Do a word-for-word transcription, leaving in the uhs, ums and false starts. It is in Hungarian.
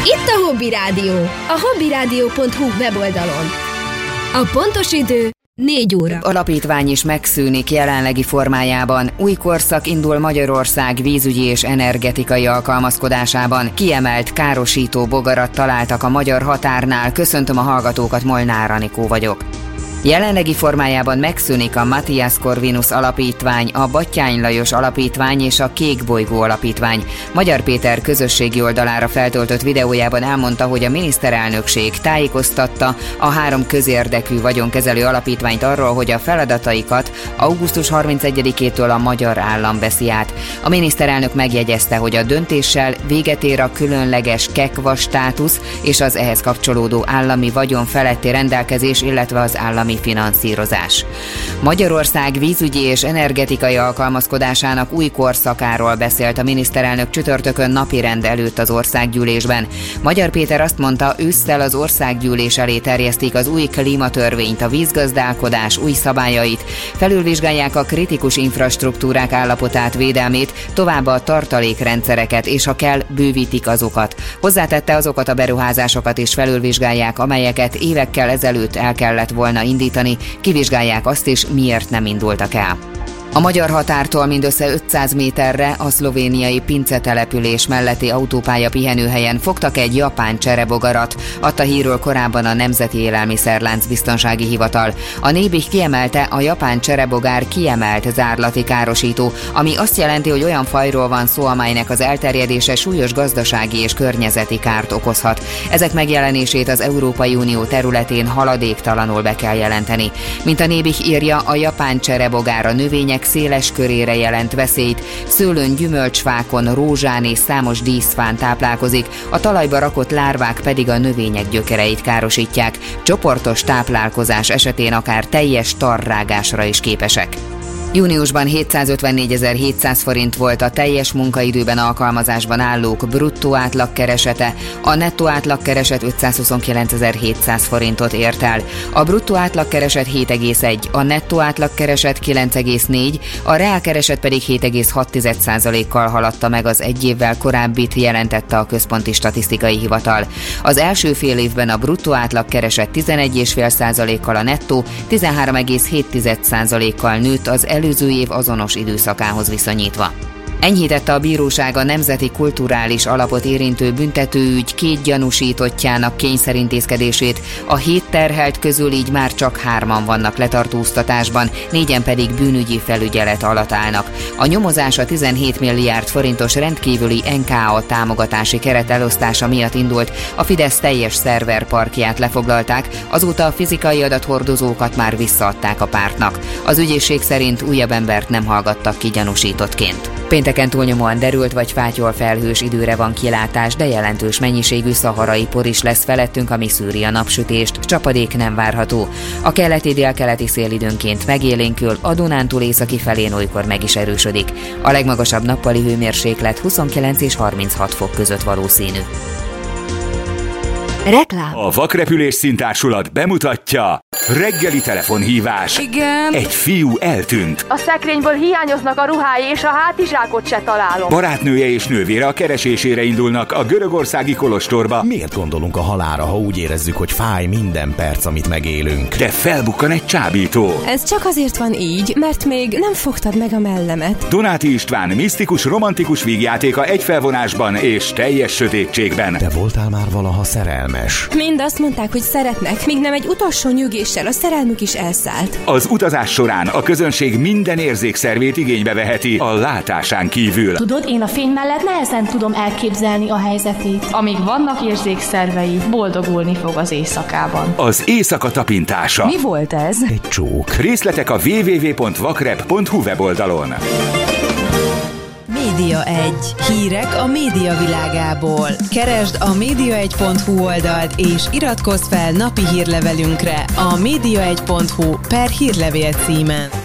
Itt a Hobby Rádió, a hobbyrádió pont hu weboldalon. A pontos idő négy óra. Alapítvány is megszűnik jelenlegi formájában. Új korszak indul Magyarország vízügyi és energetikai alkalmazkodásában. Kiemelt károsító bogarat találtak a magyar határnál. Köszöntöm a hallgatókat, Molnár Anikó vagyok. Jelenlegi formájában megszűnik a Matthias Corvinus Alapítvány, a Batthyány Lajos Alapítvány és a Kék Bolygó Alapítvány. Magyar Péter közösségi oldalára feltöltött videójában elmondta, hogy a miniszterelnökség tájékoztatta a három közérdekű vagyonkezelő alapítványt arról, hogy a feladataikat augusztus harmincegyedikétől a magyar állam veszi át. A miniszterelnök megjegyezte, hogy a döntéssel véget ér a különleges kekva státusz és az ehhez kapcsolódó állami vagyon feletti rendelkezés, illetve az állami finanszírozás. Magyarország vízügyi és energetikai alkalmazkodásának új korszakáról beszélt a miniszterelnök csütörtökön napirend előtt az országgyűlésben. Magyar Péter azt mondta, ősszel az országgyűlés elé terjesztik az új klímatörvényt, a vízgazdálkodás új szabályait, felülvizsgálják a kritikus infrastruktúrák állapotát, védelmét, továbbá a tartalékrendszereket, és ha kell, bővítik azokat. Hozzátette, azokat a beruházásokat is felülvizsgálják, amelyeket évekkel ezelőtt el kellett volna indítani, kivizsgálják azt is, miért nem indultak el. A magyar határtól mindössze ötszáz méterre a szlovéniai Pince település melletti autópálya pihenőhelyen fogtak egy japán cserebogarat, adta hírről korábban a Nemzeti Élelmiszerlánc Biztonsági Hivatal. A Nébih kiemelte, a japán cserebogár kiemelt zárlati károsító, ami azt jelenti, hogy olyan fajról van szó, amelynek az elterjedése súlyos gazdasági és környezeti kárt okozhat. Ezek megjelenését az Európai Unió területén haladéktalanul be kell jelenteni. Mint a Nébih írja, a japán cserebogár a növények széles körére jelent veszélyt, szőlőn, gyümölcsfákon, rózsán és számos díszfán táplálkozik, a talajba rakott lárvák pedig a növények gyökereit károsítják, csoportos táplálkozás esetén akár teljes tarrágásra is képesek. Júniusban hétszázötvennégyezer-hétszáz forint volt a teljes munkaidőben alkalmazásban állók bruttó átlagkeresete, a nettó átlagkereset ötszázhuszonkilencezer-hétszáz forintot ért el. A bruttó átlagkereset hét egész egy, a nettó átlagkereset kilenc egész négy, a reálkereset pedig hét egész hat százalékkal haladta meg az egy évvel korábbit, jelentette a Központi Statisztikai Hivatal. Az első fél évben a bruttó átlagkereset tizenegy egész öt százalékkal, a nettó tizenhárom egész hét százalékkal nőtt az előző év azonos időszakához viszonyítva. Enyhítette a bíróság a Nemzeti Kulturális Alapot érintő büntetőügy két gyanúsítottjának kényszerintézkedését, a hét terhelt közül így már csak hárman vannak letartóztatásban, négyen pedig bűnügyi felügyelet alatt állnak. A nyomozás a tizenhét milliárd forintos rendkívüli en ká á támogatási keret elosztása miatt indult, a Fidesz teljes szerverparkját lefoglalták, azóta a fizikai adathordozókat már visszaadták a pártnak. Az ügyészség szerint újabb embert nem hallgattak ki gyanúsítottként. Pénteken túlnyomóan derült vagy fátyol felhős időre van kilátás, de jelentős mennyiségű szaharai por is lesz felettünk, ami szűri a napsütést, csapadék nem várható. A keleti délkeleti szél időnként megélénkül, a Dunántúl északi felén olykor meg is erősödik. A legmagasabb nappali hőmérséklet huszonkilenc és harminchat fok között valószínű. Reklám. A Vakrepülés Színtársulat bemutatja reggeli telefonhívás. Igen. Egy fiú eltűnt. A szekrényből hiányoznak a ruhái, és a hátizsákot se találom. Barátnője és nővére a keresésére indulnak a görögországi kolostorba. Miért gondolunk a halálra, ha úgy érezzük, hogy fáj minden perc, amit megélünk? De felbukkan egy csábító. Ez csak azért van így, mert még nem fogtad meg a mellemet. Donáti István misztikus, romantikus vígjátéka egy felvonásban és teljes sötétségben. Te voltál már valaha szerelmes? Mind azt mondták, hogy szeretnek, míg nem egy utolsó nyügéssel a szerelmük is elszállt. Az utazás során a közönség minden érzékszervét igénybe veheti a látásán kívül. Tudod, én a fény mellett nehezen tudom elképzelni a helyzetét. Amíg vannak érzékszervei, boldogulni fog az éjszakában. Az éjszaka tapintása. Mi volt ez? Egy csók. Részletek a double-u double-u double-u pont vakrep pont hu weboldalon. Média egy. Hírek a média világából. Keresd a média egy pont hu oldalt és iratkozz fel napi hírlevelünkre a média egy pont hu per hírlevél címen.